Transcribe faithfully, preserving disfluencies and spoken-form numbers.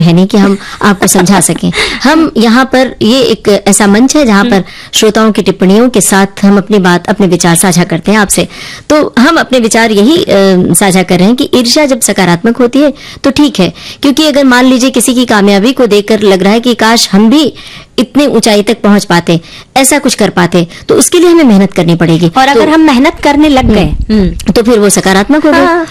है नहीं कि हम आपको समझा सकें। हम यहाँ पर ये एक ऐसा मंच है जहाँ पर श्रोताओं की टिप्पणियों के साथ हम अपनी बात, अपने विचार साझा करते हैं आपसे। तो हम अपने विचार यही अ, साझा कर रहे हैं कि ईर्ष्या जब सकारात्मक होती है तो ठीक है, क्योंकि अगर मान लीजिए किसी की कामयाबी को देखकर लग रहा है कि काश हम भी इतनी ऊंचाई तक पहुंच पाते, ऐसा कुछ कर पाते, तो उसके लिए हमें मेहनत करनी पड़ेगी। और अगर तो, हम मेहनत करने लग गए तो फिर वो सकारात्मक हो गया। हाँ।